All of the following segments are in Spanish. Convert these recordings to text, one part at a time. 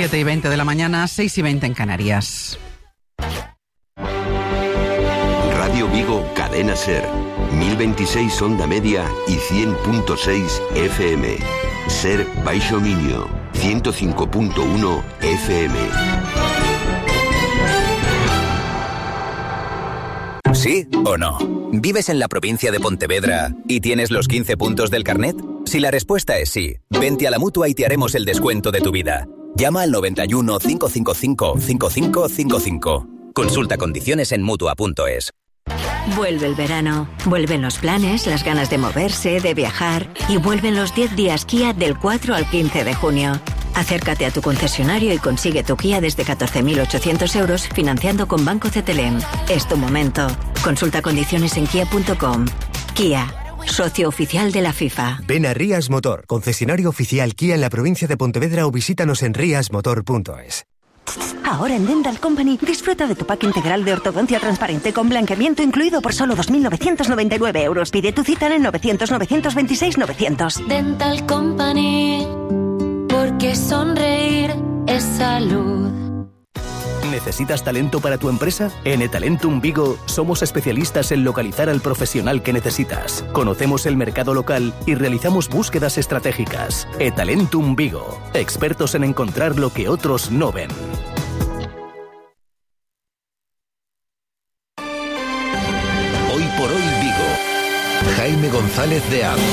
7:20 de la mañana, 6:20 en Canarias. Radio Vigo, Cadena Ser, 1026 onda media y 100.6 FM. Ser Baixo Minio, 105.1 FM. ¿Sí o no? ¿Vives en la provincia de Pontevedra y tienes los 15 puntos del carnet? Si la respuesta es sí, vente a la Mutua y te haremos el descuento de tu vida. Llama al 91 555 5555. Consulta condiciones en Mutua.es. Vuelve el verano, vuelven los planes, las ganas de moverse, de viajar y vuelven los 10 días Kia del 4 al 15 de junio. Acércate a tu concesionario y consigue tu Kia desde 14.800 euros financiando con Banco CTLM. Es tu momento. Consulta condiciones en kia.com. Kia, socio oficial de la FIFA. Ven a Rías Motor, concesionario oficial Kia en la provincia de Pontevedra o visítanos en riasmotor.es. Ahora en Dental Company disfruta de tu pack integral de ortodoncia transparente con blanqueamiento incluido por solo 2.999 euros. Pide tu cita en el 900-926-900. Dental Company, porque sonreír es salud. ¿Necesitas talento para tu empresa? En eTalentum Vigo somos especialistas en localizar al profesional que necesitas. Conocemos el mercado local y realizamos búsquedas estratégicas. eTalentum Vigo, expertos en encontrar lo que otros no ven. Hoy por hoy Vigo. Jaime González de Amo.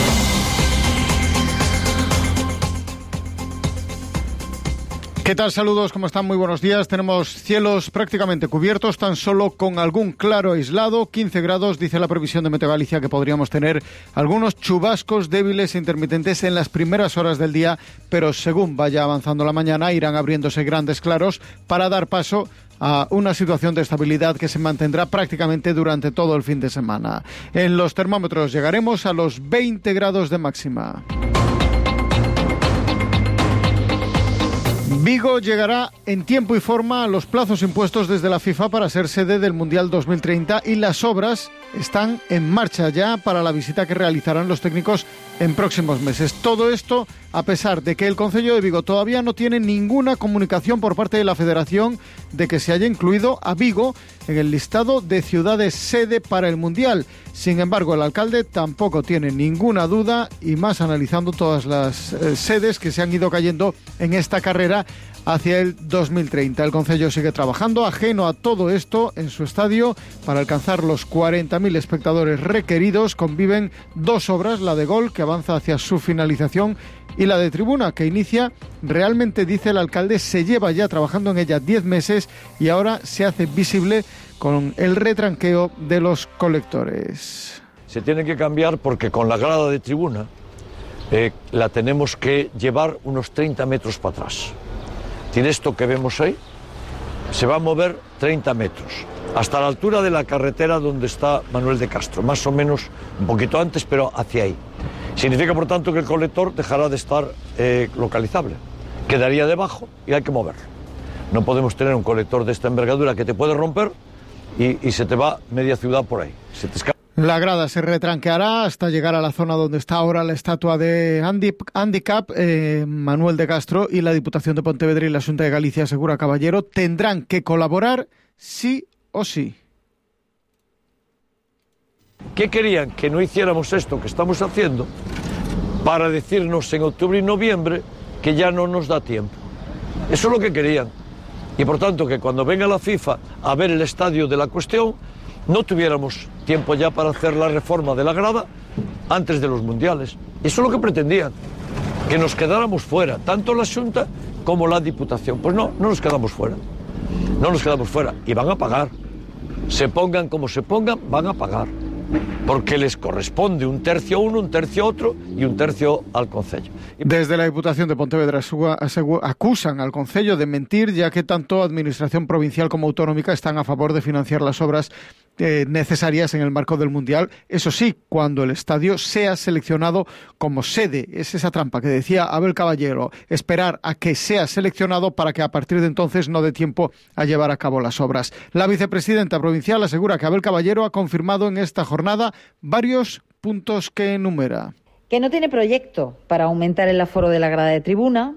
¿Qué tal? Saludos, ¿cómo están? Muy buenos días. Tenemos cielos prácticamente cubiertos, tan solo con algún claro aislado. 15 grados, dice la previsión de Meteo Galicia, que podríamos tener algunos chubascos débiles e intermitentes en las primeras horas del día, pero según vaya avanzando la mañana irán abriéndose grandes claros para dar paso a una situación de estabilidad que se mantendrá prácticamente durante todo el fin de semana. En los termómetros llegaremos a los 20 grados de máxima. Vigo llegará en tiempo y forma a los plazos impuestos desde la FIFA para ser sede del Mundial 2030 y las obras están en marcha ya para la visita que realizarán los técnicos en próximos meses. Todo esto a pesar de que el Concello de Vigo todavía no tiene ninguna comunicación por parte de la Federación de que se haya incluido a Vigo en el listado de ciudades sede para el Mundial. Sin embargo, el alcalde tampoco tiene ninguna duda, y más analizando todas las sedes que se han ido cayendo en esta carrera hacia el 2030. El Concello sigue trabajando ajeno a todo esto en su estadio. Para alcanzar los 40.000 espectadores requeridos conviven dos obras, la de Gol, que avanza hacia su finalización, y la de Tribuna, que inicia. Realmente, dice el alcalde, se lleva ya trabajando en ella 10 meses y ahora se hace visible con el retranqueo de los colectores. Se tiene que cambiar porque con la grada de Tribuna la tenemos que llevar unos 30 metros para atrás. Tiene esto que vemos ahí, se va a mover 30 metros, hasta la altura de la carretera donde está Manuel de Castro, más o menos un poquito antes, pero hacia ahí. Significa, por tanto, que el colector dejará de estar localizable, quedaría debajo y hay que moverlo. No podemos tener un colector de esta envergadura que te puede romper y se te va media ciudad por ahí, se te escapa. La grada se retranqueará hasta llegar a la zona donde está ahora la estatua de Handicap. Manuel de Castro y la Diputación de Pontevedra y la Xunta de Galicia, asegura Caballero, tendrán que colaborar sí o sí. ¿Qué querían? Que no hiciéramos esto que estamos haciendo para decirnos en octubre y noviembre que ya no nos da tiempo. Eso es lo que querían. Y por tanto, que cuando venga la FIFA a ver el estadio de la cuestión, no tuviéramos tiempo ya para hacer la reforma de la grada antes de los mundiales. Eso es lo que pretendían, que nos quedáramos fuera, tanto la Xunta como la Diputación. Pues no nos quedamos fuera. No nos quedamos fuera. Y van a pagar. Se pongan como se pongan, van a pagar. Porque les corresponde un tercio a uno, un tercio a otro y un tercio al Concello. Desde la Diputación de Pontevedra acusan al Concello de mentir, ya que tanto Administración provincial como autonómica están a favor de financiar las obras necesarias en el marco del Mundial. Eso sí, cuando el estadio sea seleccionado como sede. Es esa trampa que decía Abel Caballero, esperar a que sea seleccionado para que a partir de entonces no dé tiempo a llevar a cabo las obras. La vicepresidenta provincial asegura que Abel Caballero ha confirmado en esta jornada varios puntos que enumera. Que no tiene proyecto para aumentar el aforo de la grada de Tribuna,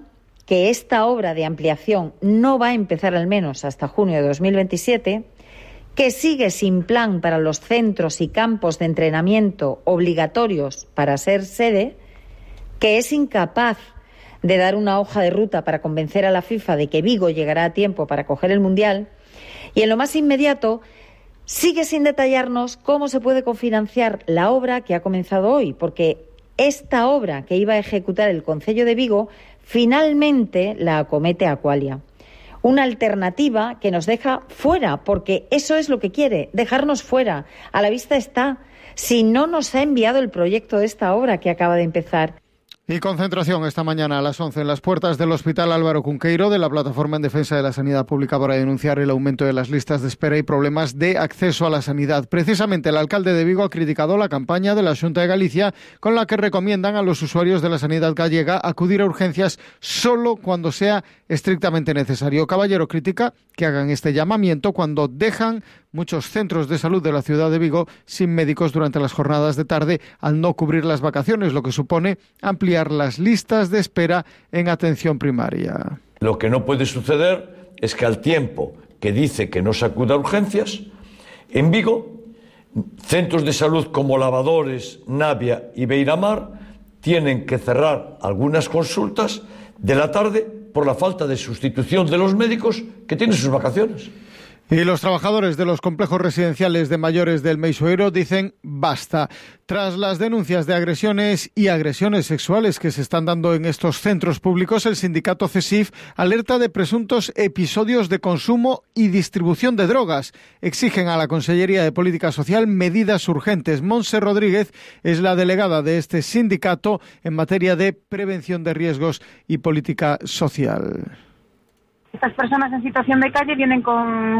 que esta obra de ampliación no va a empezar al menos hasta junio de 2027, que sigue sin plan para los centros y campos de entrenamiento obligatorios para ser sede, que es incapaz de dar una hoja de ruta para convencer a la FIFA de que Vigo llegará a tiempo para acoger el Mundial, y en lo más inmediato sigue sin detallarnos cómo se puede cofinanciar la obra que ha comenzado hoy, porque esta obra que iba a ejecutar el Concello de Vigo finalmente la acomete Aqualia. Una alternativa que nos deja fuera, porque eso es lo que quiere, dejarnos fuera. A la vista está, si no nos ha enviado el proyecto de esta obra que acaba de empezar. Y concentración esta mañana a las 11 en las puertas del Hospital Álvaro Cunqueiro de la Plataforma en Defensa de la Sanidad Pública para denunciar el aumento de las listas de espera y problemas de acceso a la sanidad. Precisamente el alcalde de Vigo ha criticado la campaña de la Xunta de Galicia con la que recomiendan a los usuarios de la sanidad gallega acudir a urgencias solo cuando sea estrictamente necesario. Caballero critica que hagan este llamamiento cuando dejan muchos centros de salud de la ciudad de Vigo sin médicos durante las jornadas de tarde al no cubrir las vacaciones, lo que supone ampliar las listas de espera en atención primaria. Lo que no puede suceder es que al tiempo que dice que no se acuda a urgencias, en Vigo, centros de salud como Lavadores, Navia y Beiramar tienen que cerrar algunas consultas de la tarde por la falta de sustitución de los médicos que tienen sus vacaciones. Y los trabajadores de los complejos residenciales de mayores del Meixoeiro dicen basta. Tras las denuncias de agresiones y agresiones sexuales que se están dando en estos centros públicos, el sindicato CESIF alerta de presuntos episodios de consumo y distribución de drogas. Exigen a la Consellería de Política Social medidas urgentes. Montse Rodríguez es la delegada de este sindicato en materia de prevención de riesgos y política social. Estas personas en situación de calle vienen con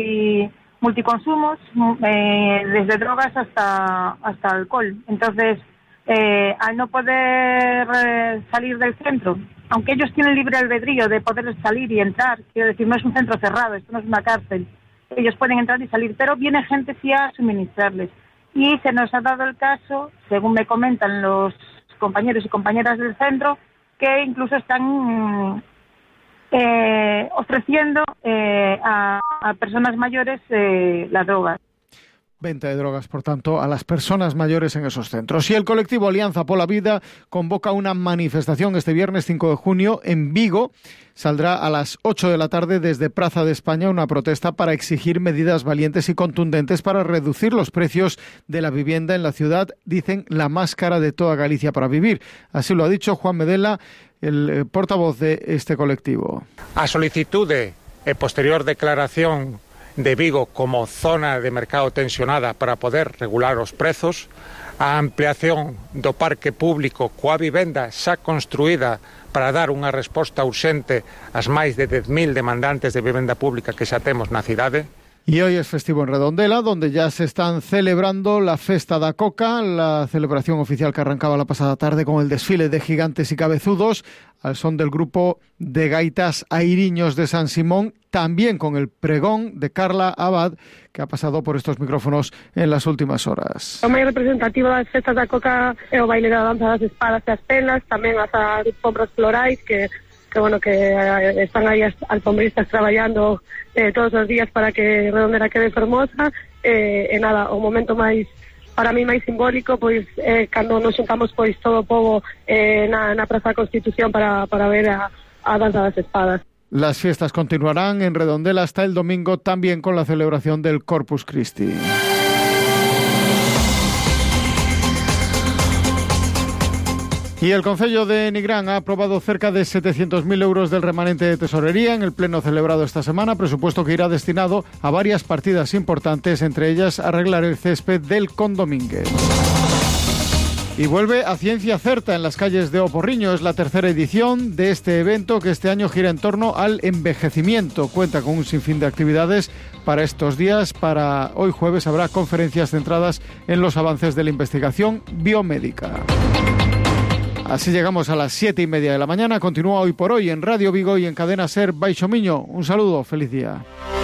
multiconsumos, desde drogas hasta alcohol. Entonces, al no poder salir del centro, aunque ellos tienen libre albedrío de poder salir y entrar, quiero decir, no es un centro cerrado, esto no es una cárcel, ellos pueden entrar y salir, pero viene gente sí a suministrarles. Y se nos ha dado el caso, según me comentan los compañeros y compañeras del centro, que incluso están ofreciendo a personas mayores la droga. Venta de drogas, por tanto, a las personas mayores en esos centros. Y el colectivo Alianza Pola Vida convoca una manifestación este viernes 5 de junio en Vigo. Saldrá a las 8 de la tarde desde Praza de España una protesta para exigir medidas valientes y contundentes para reducir los precios de la vivienda en la ciudad, dicen, la más cara de toda Galicia para vivir. Así lo ha dicho Juan Medela, el portavoz de este colectivo. A solicitude e posterior declaración de Vigo como zona de mercado tensionada para poder regular os prezos, a ampliación do parque público coa vivenda xa construída para dar unha resposta urxente ás máis de 10.000 demandantes de vivenda pública que xa temos na cidade. Y hoy es festivo en Redondela, donde ya se están celebrando la Festa da Coca, la celebración oficial que arrancaba la pasada tarde con el desfile de gigantes y cabezudos, al son del grupo de gaitas Airiños de San Simón, también con el pregón de Carla Abad, que ha pasado por estos micrófonos en las últimas horas. O máis representativo das festas da Coca é o baile da danza das espadas e as penas, tamén as alfombras florais que están aí as alfombristas traballando todos os días para que Redondela quede fermosa, e nada, o momento máis para mí máis simbólico pois cando nos xuntamos pois todo o pobo na Praza da Constitución para ver a danza das espadas. Las fiestas continuarán en Redondela hasta el domingo, también con la celebración del Corpus Christi. Y el Concello de Nigrán ha aprobado cerca de 700.000 euros del remanente de tesorería en el pleno celebrado esta semana, presupuesto que irá destinado a varias partidas importantes, entre ellas arreglar el césped del Condomínguez. Y vuelve a Ciencia Certa en las calles de Oporriño. Es la tercera edición de este evento que este año gira en torno al envejecimiento. Cuenta con un sinfín de actividades para estos días. Para hoy jueves habrá conferencias centradas en los avances de la investigación biomédica. Así llegamos a las 7:30 de la mañana. Continúa Hoy por Hoy en Radio Vigo y en Cadena Ser Baixo Miño. Un saludo, feliz día.